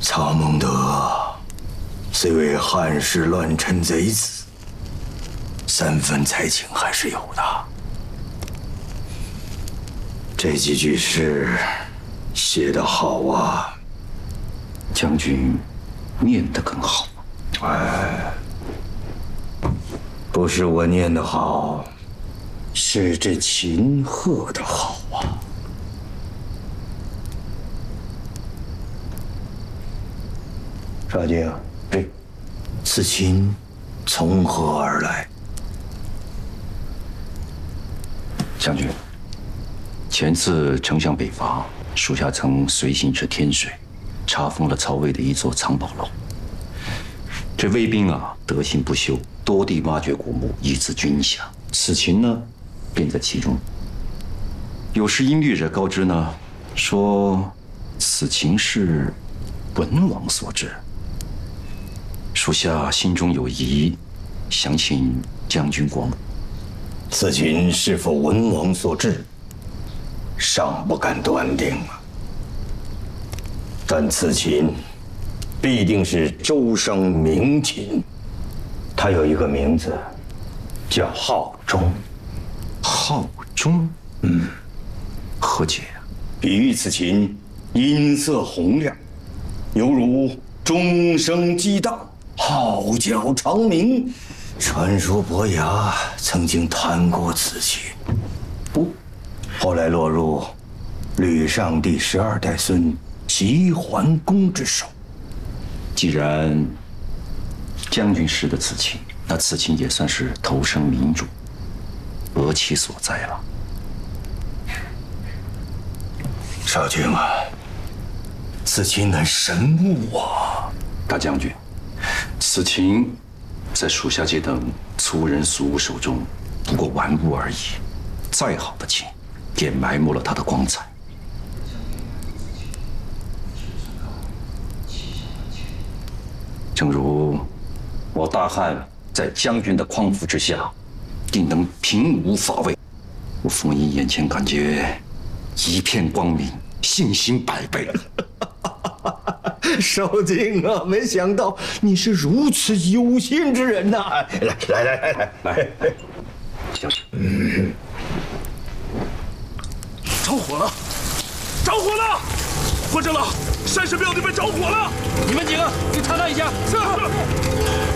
曹孟德虽为汉室乱臣贼子，3分才情还是有的。这几句诗写得好啊， 将军念得更好。 哎，不是我念得好，是这秦鹤的好啊。少卿，此琴从何而来？ 将军，前次丞相北伐，属下曾随行至天水，查封了曹魏的一座藏宝楼。这魏兵啊，德行不修，多地挖掘古墓，以资军饷。此琴呢，便在其中。有时因律者告知呢，说此琴是文王所制。属下心中有疑，想请将军过目。 此琴是否文王所制，尚不敢断定啊。但此琴必定是周商名琴，它有一个名字，叫号钟。 号钟，何解呀？ 比喻此琴音色洪亮，犹如钟声激荡，号角长鸣。传说伯牙曾经弹过此琴，后来落入吕尚第12代孙齐桓公之手。 既然将军识得此琴，那此琴也算是投生明主，俄其所在了。 少卿啊，此琴乃神物啊！ 大将军，此琴在属下这等粗人俗物手中，不过玩物而已。再好的琴，也埋没了它的光彩。正如我大汉在将军的匡扶之下，定能平吴伐魏。我冯英眼前感觉一片光明，信心100倍。 少卿啊，没想到你是如此有心之人呐！来， 将军， 着火了！着火了！混账了！山神庙那边着火了！ 你们几个去查看一下。 是。